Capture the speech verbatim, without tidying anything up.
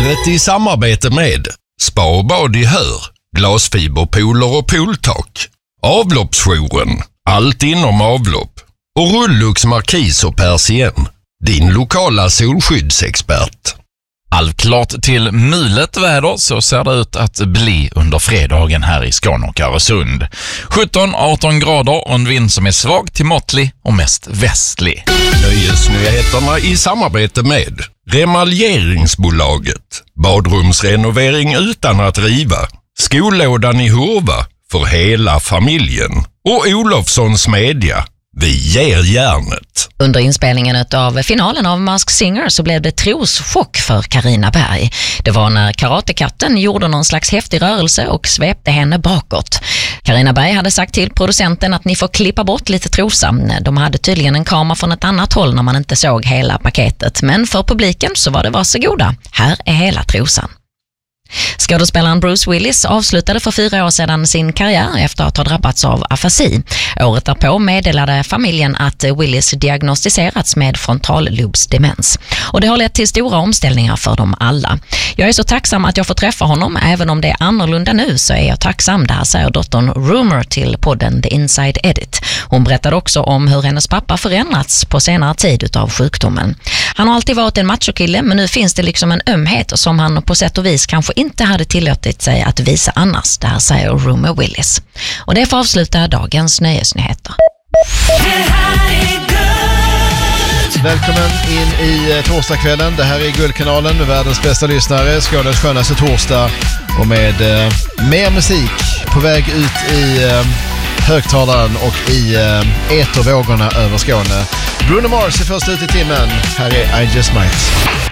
Vädret i samarbete med Spa och bad i Hör, glasfiberpooler och pooltak. Avloppsjouren, allt inom avlopp. Och Rullux Markis och Persien, din lokala solskyddsexpert. Halvklart till mulet väder, så ser det ut att bli under fredagen här i Skåne och Öresund. sjutton arton grader och en vind som är svag till måttlig och mest västlig. Nöjesnyheterna i samarbete med Remaljeringsbolaget. Badrumsrenovering utan att riva. Skollådan i Hurva för hela familjen. Och Olofssons Media. Vi ger järnet. Under inspelningen av finalen av Masked Singer så blev det troschock för Carina Berg. Det var när karatekatten gjorde någon slags häftig rörelse och svepte henne bakåt. Carina Berg hade sagt till producenten att ni får klippa bort lite trosan. De hade tydligen en kamera från ett annat håll när man inte såg hela paketet. Men för publiken så var det varsågoda. Här är hela trosan. Skådespelaren Bruce Willis avslutade för fyra år sedan sin karriär efter att ha drabbats av afasi. Året därpå meddelade familjen att Willis diagnostiserats med frontallobsdemens. Och det har lett till stora omställningar för dem alla. Jag är så tacksam att jag får träffa honom. Även om det är annorlunda nu så är jag tacksam, det här säger dottern Rumor till podden The Inside Edit. Hon berättade också om hur hennes pappa förändrats på senare tid utav sjukdomen. Han har alltid varit en machokille, men nu finns det liksom en ömhet som han på sätt och vis kanske inte hade tillåtit sig att visa annars. Det här säger Rumor Willis. Och det får avsluta dagens nöjesnyheter. Välkommen in i torsdagskvällen. Det här är Guldkanalen med världens bästa lyssnare, Skånes skönaste torsdag, och med eh, mer musik på väg ut i eh, högtalaren och i eh, etervågorna över Skåne. Bruno Mars är först ut i timmen. Här är I Just Might.